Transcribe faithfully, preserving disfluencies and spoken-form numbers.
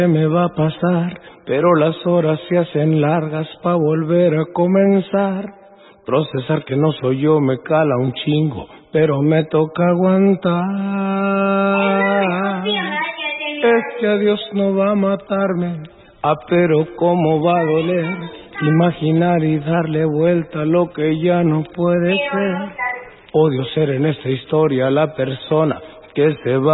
Se me va a pasar, pero las horas se hacen largas pa' volver a comenzar. Procesar que no soy yo me cala un chingo, pero me toca aguantar. Es que a Dios no va a matarme, ah, pero cómo va a doler imaginar y darle vuelta a lo que ya no puede ser. Odio ser en esta historia la persona que se va